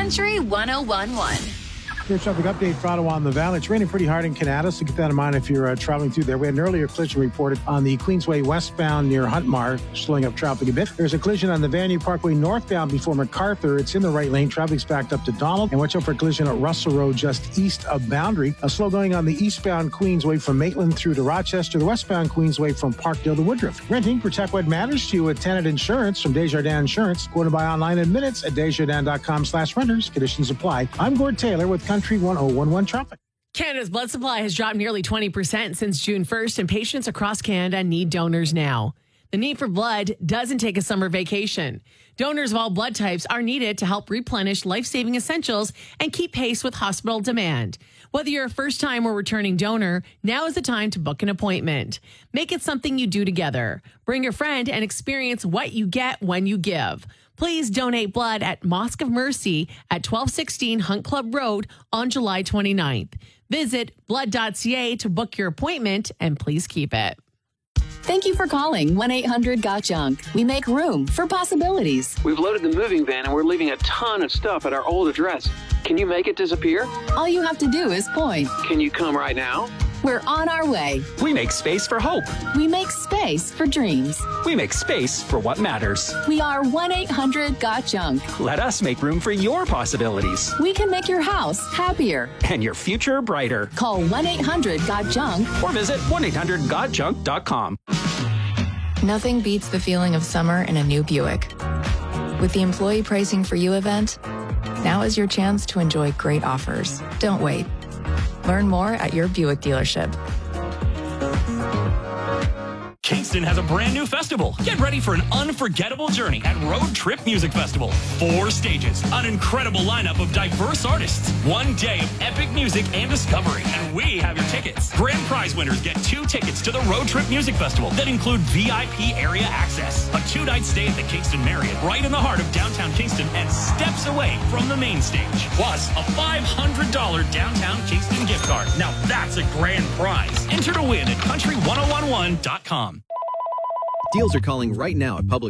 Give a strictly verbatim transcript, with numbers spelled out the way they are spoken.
Country one oh one one. Here's traffic update for Ottawa on the Valley. It's raining pretty hard in Canada, so keep that in mind if you're uh, traveling through there. We had an earlier collision reported on the Queensway westbound near Huntmar, slowing up traffic a bit. There's a collision on the Vanier Parkway northbound before MacArthur. It's in the right lane. Traffic's backed up to Donald. And watch out for a collision at Russell Road just east of Boundary. A slow going on the eastbound Queensway from Maitland through to Rochester. The westbound Queensway from Parkdale to Woodruff. Renting, protect what matters to you with Tenant Insurance from Desjardins Insurance. Go to buy online in minutes at desjardins.com slash renters. Conditions apply. I'm Gord Taylor with Country one oh one one Traffic. Canada's blood supply has dropped nearly twenty percent since June first, and patients across Canada need donors now. The need for blood doesn't take a summer vacation. Donors of all blood types are needed to help replenish life-saving essentials and keep pace with hospital demand. Whether you're a first-time or returning donor, now is the time to book an appointment. Make it something you do together. Bring a friend and experience what you get when you give. Please donate blood at Mosque of Mercy at twelve sixteen Hunt Club Road on July twenty-ninth. Visit blood dot c a to book your appointment, and please keep it. Thank you for calling one eight hundred got junk. We make room for possibilities. We've loaded the moving van and we're leaving a ton of stuff at our old address. Can you make it disappear? All you have to do is point. Can you come right now? We're on our way. We make space for hope. We make space for dreams. We make space for what matters. We are one eight hundred got junk. Let us make room for your possibilities. We can make your house happier. And your future brighter. Call one eight hundred got junk. Or visit one eight hundred got junk dot com. Nothing beats the feeling of summer in a new Buick. With the Employee Pricing for You event, now is your chance to enjoy great offers. Don't wait. Learn more at your Buick dealership. Kingston has a brand new festival. Get ready for an unforgettable journey at Road Trip Music Festival. Four stages, an incredible lineup of diverse artists, one day of epic music and discovery, and we have your tickets. Grand prize winners get two tickets to the Road Trip Music Festival that include V I P area access, a two-night stay at the Kingston Marriott right in the heart of downtown Kingston and steps away from the main stage, plus a five hundred dollars downtown Kingston gift card. Now that's a grand prize. Enter to win at country one oh one one dot com. Deals are calling right now at Public